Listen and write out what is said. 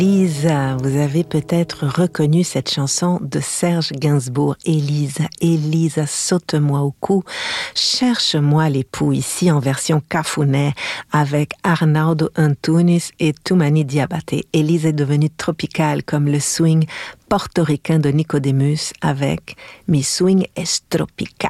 Elisa, vous avez peut-être reconnu cette chanson de Serge Gainsbourg. Elisa, Elisa, saute-moi au cou, cherche-moi l'époux, ici en version cafuné avec Arnaldo Antunes et Toumani Diabaté. Elisa est devenue tropicale comme le swing portoricain de Nicodemus avec Mi swing es tropical.